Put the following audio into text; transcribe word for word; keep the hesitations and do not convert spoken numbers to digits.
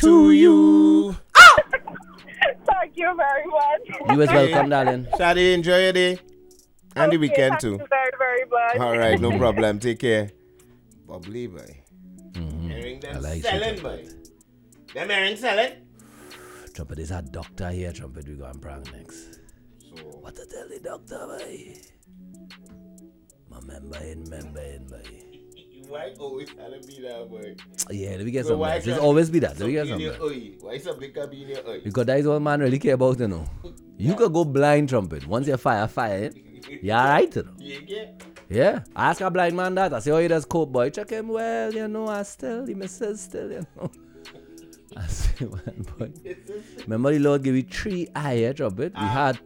to you. Thank you very much. You is welcome, darling. Shadi, enjoy your day. And the Okay, weekend thank too. you very, very much. All right, no problem. Take care. Bubbly, boy. Mm-hmm. Hearing them I like selling, you, boy. Them hearing selling. Trumpet is a doctor here, Trumpet. We go and prank next. So, What to tell the doctor, boy? My member in, member in, boy. why always gotta be that, boy? Yeah, let me get So some why next. There's can't always be that. Let me something get some in your next. eye? Why something can be in your eye? Because that is what man really care about, you know. You could go blind, Trumpet. Once you fire, fire it. You alright, you know. You get? Yeah. I ask a blind man that. I say, how you does cope, boy? Check him well, you know. I still, he misses still, you know. I say, man, boy. Remember the Lord gave you three eye, Trumpet? We had